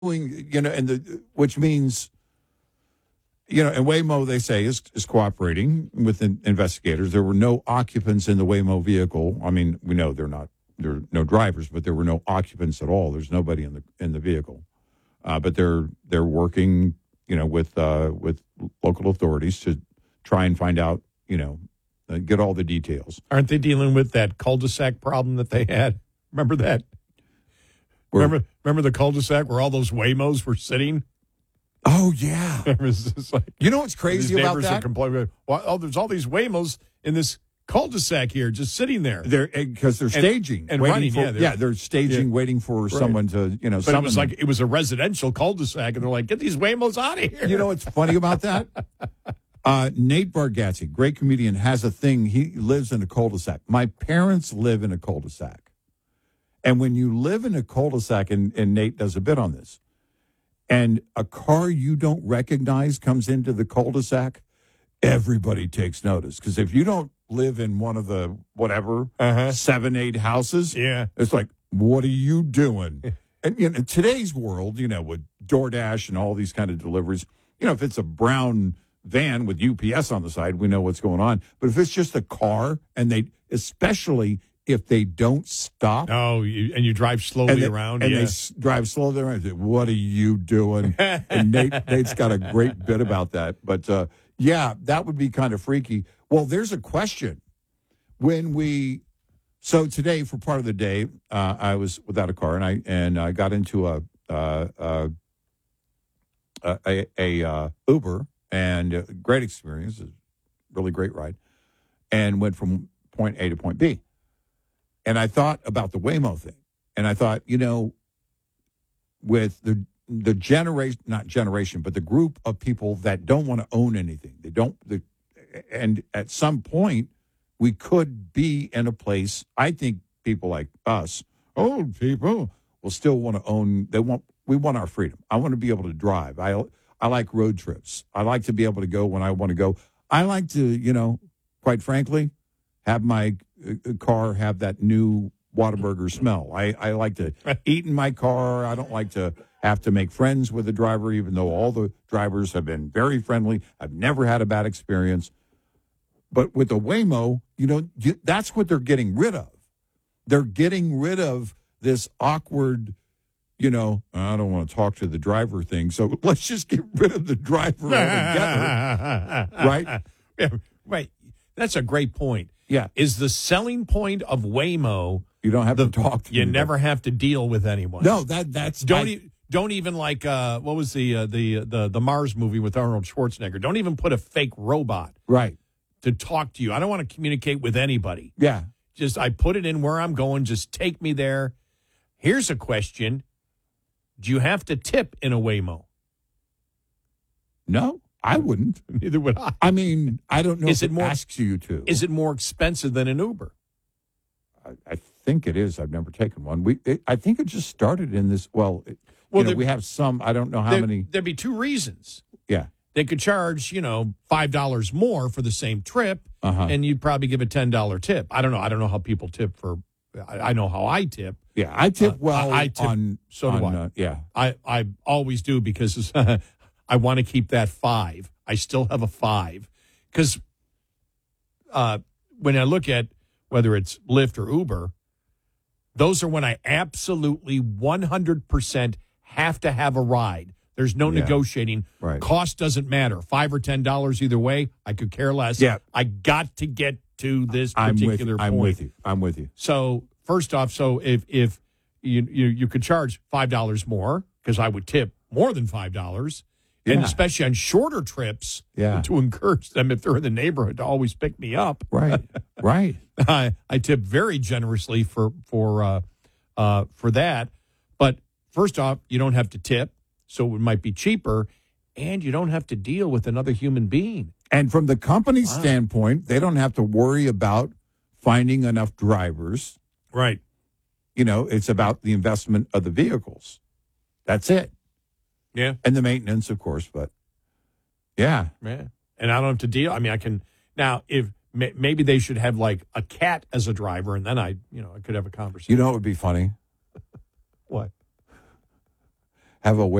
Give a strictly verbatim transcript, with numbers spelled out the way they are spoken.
doing, you know, and the which means, you know, and Waymo, they say, is is cooperating with in, investigators. There were no occupants in the Waymo vehicle. I mean, we know they're not, there are no drivers, but there were no occupants at all. There's nobody in the in the vehicle. Uh, but they're they're working, you know, with uh, with local authorities to try and find out, you know, uh, get all the details. Aren't they dealing with that cul-de-sac problem that they had? Remember that? Where, remember remember the cul-de-sac where all those Waymos were sitting? Oh, yeah. It was just like, you know what's crazy about that? Are complaining, well, oh, there's all these Waymos in this cul-de-sac here just sitting there. They're because they're staging and, and waiting running. For, yeah, they're, yeah, they're staging, yeah. waiting for right. someone to, you know, but summon it was them. like it was a residential cul-de-sac, and they're like, get these Waymos out of here. You know what's funny about that? uh, Nate Bargatze, great comedian, has a thing. He lives in a cul-de-sac. My parents live in a cul-de-sac. And when you live in a cul-de-sac, and, and Nate does a bit on this, and a car you don't recognize comes into the cul-de-sac, everybody takes notice. Because if you don't live in one of the whatever uh-huh. seven, eight houses, yeah, it's like, what are you doing? And you know, in today's world, you know, with DoorDash and all these kind of deliveries, you know, if it's a brown van with U P S on the side, we know what's going on. But if it's just a car, and they, especially if they don't stop, oh, you, and you drive slowly and they, around, and yeah. they s- drive slowly around, say, what are you doing? And Nate, Nate's got a great bit about that. But uh, yeah, that would be kind of freaky. Well, there's a question. When we, so today for part of the day, uh, I was without a car, and I and I got into a uh, uh, a, a uh, Uber, and a great experience, a really great ride, and went from point A to point B. And I thought about the Waymo thing, and I thought, you know, with the the generation, not generation, but the group of people that don't want to own anything, they don't, the, and at some point, we could be in a place, I think people like us, old people, will still want to own, they want, we want our freedom. I want to be able to drive. I, I like road trips. I like to be able to go when I want to go. I like to, you know, quite frankly, have my uh, car have that new Whataburger smell. I, I like to eat in my car. I don't like to have to make friends with the driver, even though all the drivers have been very friendly. I've never had a bad experience. But with the Waymo, you know, you, that's what they're getting rid of. They're getting rid of this awkward, you know, I don't want to talk to the driver thing, so let's just get rid of the driver altogether. Right? Yeah, right. That's a great point. Yeah. Is the selling point of Waymo, you don't have the, to talk to you anybody. Never have to deal with anyone. No, that that's don't I, e- don't even like uh, what was the uh, the the the Mars movie with Arnold Schwarzenegger? Don't even put a fake robot right to talk to you. I don't want to communicate with anybody. Yeah. Just I put it in where I'm going. Just take me there. Here's a question: do you have to tip in a Waymo? No, I wouldn't. Neither would I. I mean, I don't know is if it, it more, asks you to. Is it more expensive than an Uber? I, I think it is. I've never taken one. We, it, I think it just started in this. Well, it, well, you know, there, we have some. I don't know how there, many. There'd be two reasons. Yeah. They could charge, you know, five dollars more for the same trip, uh-huh. and you'd probably give a ten dollar tip. I don't know. I don't know how people tip for. I, I know how I tip. Yeah, I tip uh, well. I, I tip, on so do on, I. Uh, yeah, I I always do because I want to keep that five. I still have a five because uh, when I look at whether it's Lyft or Uber, those are when I absolutely one hundred percent have to have a ride. There's no yeah. negotiating. Right. Cost doesn't matter. Five or ten dollars either way. I could care less. Yeah. I got to get to this I'm particular with, point. I'm with you. I'm with you. So first off, so if if you you, you could charge five dollars more because I would tip more than five dollars, yeah. and especially on shorter trips, yeah. to encourage them if they're in the neighborhood to always pick me up. Right. Right. I I tip very generously for for uh, uh, for that. But first off, you don't have to tip. So it might be cheaper, and you don't have to deal with another human being. And from the company's wow. standpoint, they don't have to worry about finding enough drivers. Right. You know, it's about the investment of the vehicles. That's it. Yeah. And the maintenance, of course, but yeah. Yeah. And I don't have to deal. I mean, I can now if maybe they should have like a cat as a driver, and then I, you know, I could have a conversation. You know what would be funny? What? have a